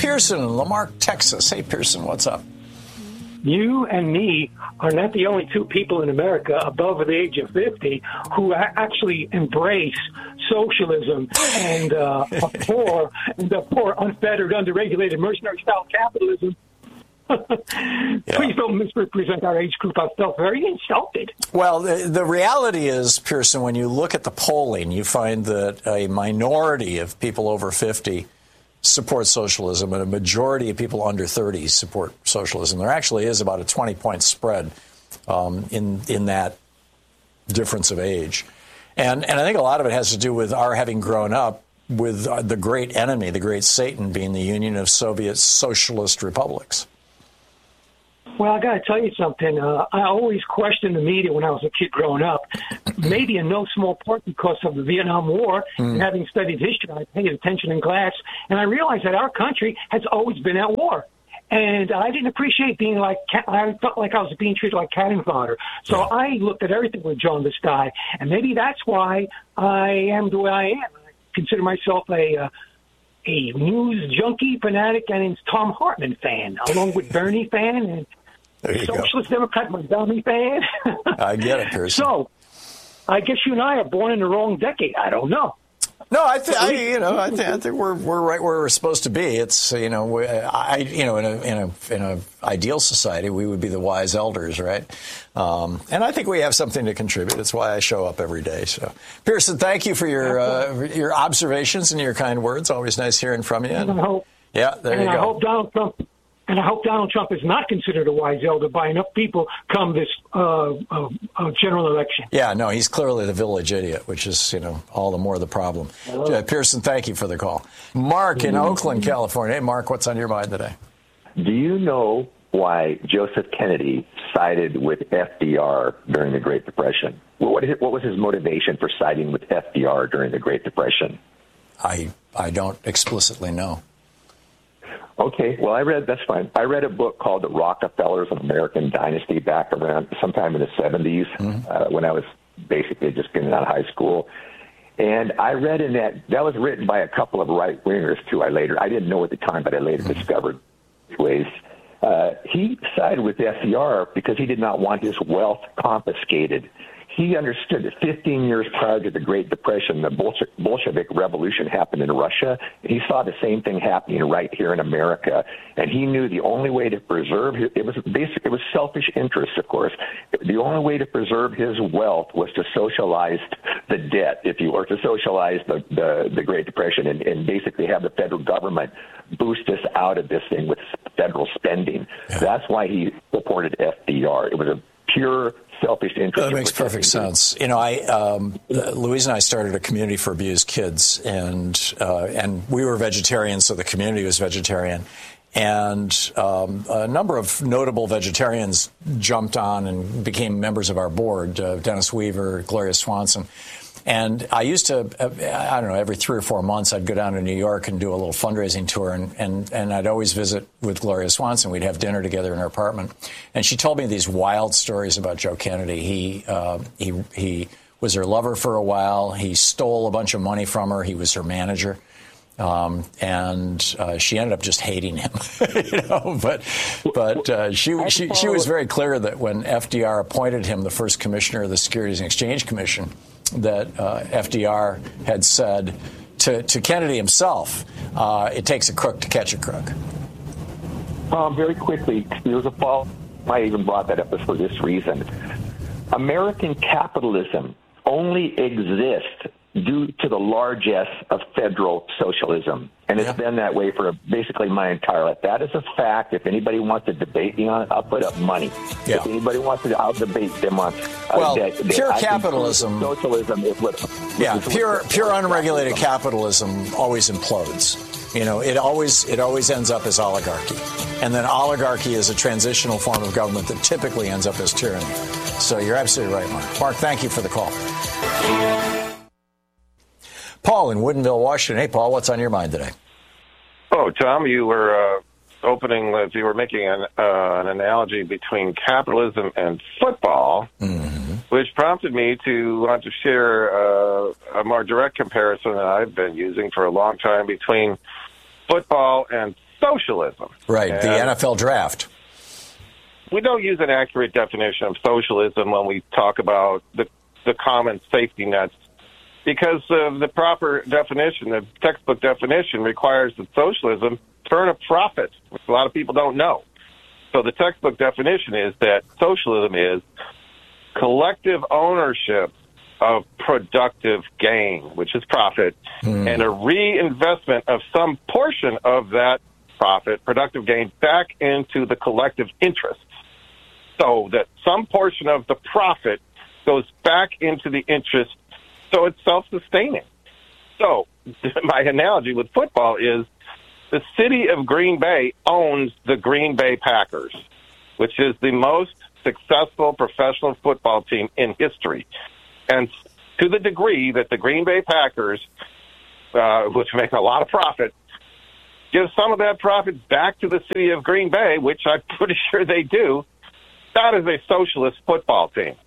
Pearson in Lamarck, Texas. Hey, Pearson, what's up? You and me are not the only two people in America above the age of 50 who actually embrace socialism and abhor unfettered, underregulated, mercenary-style capitalism. Please don't misrepresent our age group. I felt very insulted. Well, the reality is, Pearson, when you look at the polling, you find that a minority of people over 50 support socialism and a majority of people under 30 support socialism. There actually is about a 20-point spread in that difference of age. And I think a lot of it has to do with our having grown up with the great enemy, the great Satan, being the Union of Soviet Socialist Republics. Well, I got to tell you something. I always questioned the media when I was a kid growing up, maybe in no small part because of the Vietnam War. And having studied history, I paid attention in class, and I realized that our country has always been at war. And I didn't appreciate being like, I felt like I was being treated like cannon fodder. So I looked at everything with jaundiced eye, and maybe that's why I am the way I am. I consider myself a news junkie, fanatic, and Tom Hartman fan, along with Bernie fan and Socialist Democrat Montgomery fan. I get it, Pearson. So, I guess you and I are born in the wrong decade. I don't know. No, I think we're right where we're supposed to be. It's in an ideal society we would be the wise elders, right? And I think we have something to contribute. That's why I show up every day. So, Pearson, thank you for your observations and your kind words. Always nice hearing from you. And I hope, there you go. I hope Donald Trump is not considered a wise elder by enough people come this general election. Yeah, no, he's clearly the village idiot, which is, all the more the problem. Pearson, thank you for the call. Mark in Oakland, California. Hey, Mark, what's on your mind today? Do you know why Joseph Kennedy sided with FDR during the Great Depression? What was his motivation for siding with FDR during the Great Depression? I don't explicitly know. Okay, well, that's fine. I read a book called The Rockefellers of American Dynasty back around sometime in the 70s when I was basically just getting out of high school. And I read in that was written by a couple of right-wingers, too. I didn't know at the time, but I later discovered ways. He sided with FDR because he did not want his wealth confiscated. He understood that 15 years prior to the Great Depression, the Bolshevik Revolution happened in Russia. And he saw the same thing happening right here in America. And he knew the only way to preserve it was selfish interest, of course. The only way to preserve his wealth was to socialize the debt, if you were to socialize the Great Depression and basically have the federal government boost us out of this thing with federal spending. Yeah. That's why he supported FDR. It was a pure selfish interest. That makes perfect sense. Louise and I started a community for abused kids, and we were vegetarians, so the community was vegetarian. And a number of notable vegetarians jumped on and became members of our board, Dennis Weaver, Gloria Swanson. And I used to, every 3 or 4 months, I'd go down to New York and do a little fundraising tour, and I'd always visit with Gloria Swanson. We'd have dinner together in her apartment. And she told me these wild stories about Joe Kennedy. He was her lover for a while. He stole a bunch of money from her. He was her manager. And she ended up just hating him, But she was very clear that when FDR appointed him the first commissioner of the Securities and Exchange Commission, that FDR had said to Kennedy himself, it takes a crook to catch a crook. Very quickly, there was a fall. I even brought that up for this reason. American capitalism only exists due to the largesse of federal socialism. And it's been that way for basically my entire life. That is a fact. If anybody wants to debate me on it, I'll put up money. Yeah. If anybody wants to, I'll debate them on pure capitalism. Socialism is what... Pure unregulated capitalism always implodes. It always ends up as oligarchy. And then oligarchy is a transitional form of government that typically ends up as tyranny. So you're absolutely right, Mark. Mark, thank you for the call. Paul in Woodinville, Washington. Hey, Paul, what's on your mind today? Oh, Tom, you were you were making an analogy between capitalism and football, which prompted me to want to share a more direct comparison that I've been using for a long time between football and socialism. Right, and the NFL draft. We don't use an accurate definition of socialism when we talk about the common safety nets, because the proper definition, the textbook definition, requires that socialism turn a profit, which a lot of people don't know. So the textbook definition is that socialism is collective ownership of productive gain, which is profit, and a reinvestment of some portion of that profit, productive gain, back into the collective interests. So that some portion of the profit goes back into the interest, so it's self-sustaining. So my analogy with football is the city of Green Bay owns the Green Bay Packers, which is the most successful professional football team in history. And to the degree that the Green Bay Packers, which make a lot of profit, give some of that profit back to the city of Green Bay, which I'm pretty sure they do, that is a socialist football team.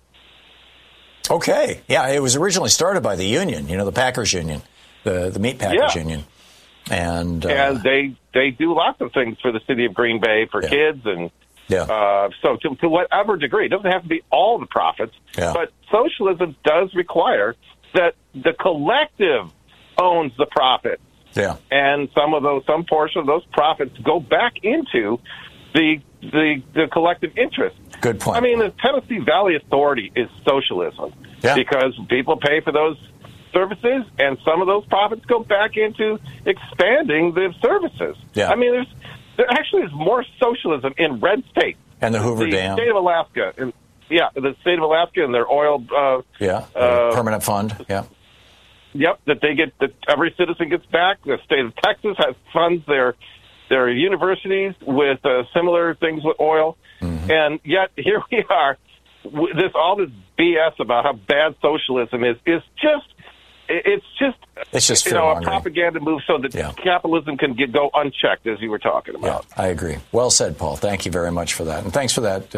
Okay. Yeah, it was originally started by the union, the Packers Union, the Meat Packers Union. And they do lots of things for the city of Green Bay for kids and so to whatever degree. It doesn't have to be all the profits, but socialism does require that the collective owns the profit. Yeah. And some portion of those profits go back into the collective interest. Good point. I mean, the Tennessee Valley Authority is socialism because people pay for those services, and some of those profits go back into expanding the services. Yeah. I mean, there actually is more socialism in red state. And the Hoover Dam. The state of Alaska. The state of Alaska and their oil... permanent fund. Yeah. Yep, that they get, that every citizen gets back. The state of Texas has funds their universities with similar things with oil. Mm-hmm. And yet here we are, all this BS about how bad socialism is just a propaganda move so that capitalism can go unchecked, as you were talking about. Yeah, I agree. Well said, Paul. Thank you very much for that, and thanks for that.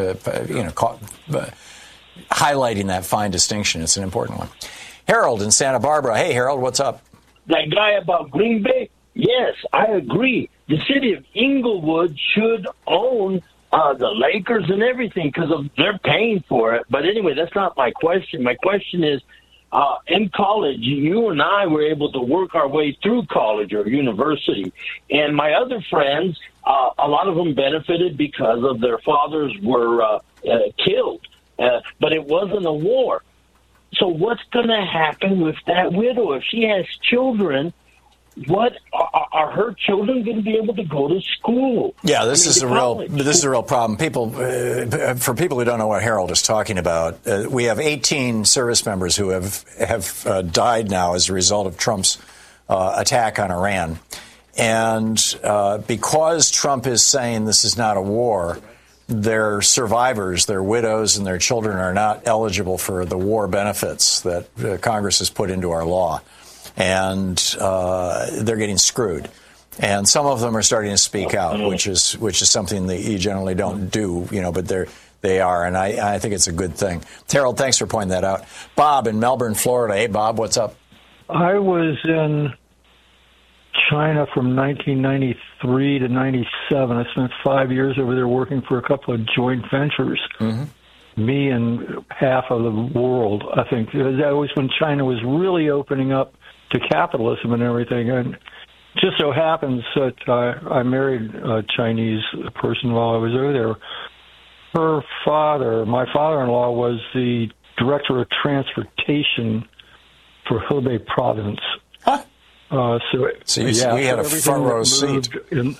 Highlighting that fine distinction. It's an important one. Harold in Santa Barbara. Hey, Harold, what's up? That guy about Green Bay. Yes, I agree. The city of Inglewood should own the Lakers and everything because they're paying for it. But anyway, that's not my question. My question is, in college, you and I were able to work our way through college or university. And my other friends, a lot of them benefited because of their fathers were killed. But it wasn't a war. So what's going to happen with that widow? If she has children, what are her children going to be able to go to school? Yeah, this is a real problem. For people who don't know what Harold is talking about, we have 18 service members who have died now as a result of Trump's attack on Iran, and because Trump is saying this is not a war, their survivors, their widows, and their children are not eligible for the war benefits that Congress has put into our law. And they're getting screwed. And some of them are starting to speak out, which is something that you generally don't do, but they are. And I think it's a good thing. Harold, thanks for pointing that out. Bob in Melbourne, Florida. Hey, Bob, what's up? I was in China from 1993 to 97. I spent 5 years over there working for a couple of joint ventures. Mm-hmm. Me and half of the world, I think. That was when China was really opening up to capitalism and everything. And just so happens that I married a Chinese person while I was over there. Her father, my father-in-law, was the director of transportation for Hebei province. Huh? We had a front row seat. And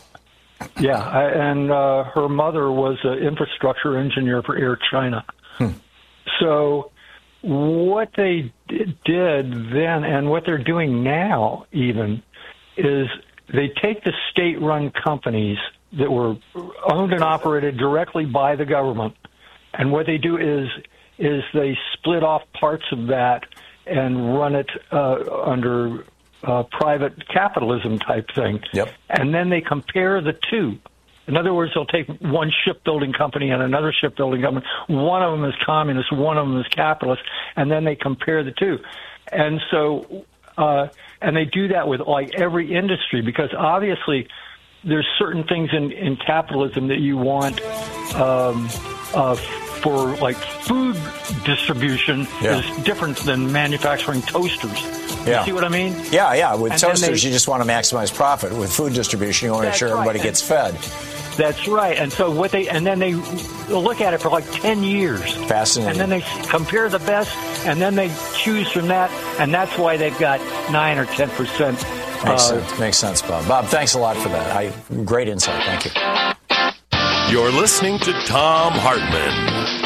her mother was an infrastructure engineer for Air China. So what they did then, and what they're doing now even, is they take the state-run companies that were owned and operated directly by the government, and what they do is they split off parts of that and run it under private capitalism type thing. Yep. And then they compare the two. In other words, they'll take one shipbuilding company and another shipbuilding company. One of them is communist, one of them is capitalist, and then they compare the two. And so, and they do that with like every industry, because obviously there's certain things in capitalism that you want for like food distribution is different than manufacturing toasters. Yeah. You see what I mean? Yeah. With And toasters, you just want to maximize profit. With food distribution, you want to make sure everybody gets fed. That's right. And so then they look at it for like 10 years. Fascinating. And then they compare the best, and then they choose from that, and that's why they've got 9 or 10%. Makes sense, Bob. Bob, thanks a lot for that. Great insight. Thank you. You're listening to Thom Hartmann.